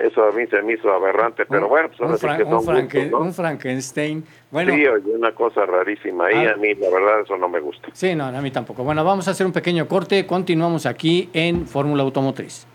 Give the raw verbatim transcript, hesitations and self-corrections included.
Eso a mí se me hizo aberrante, pero un, bueno, pues un, ahora sí Fra- que un, son Franken- gustos, ¿no? un Frankenstein. Bueno, Sí, oye, una cosa rarísima. Y a- a mí, la verdad, eso no me gusta. sí, no, a mí tampoco. Bueno, vamos a hacer un pequeño corte. Continuamos aquí en Fórmula Automotriz.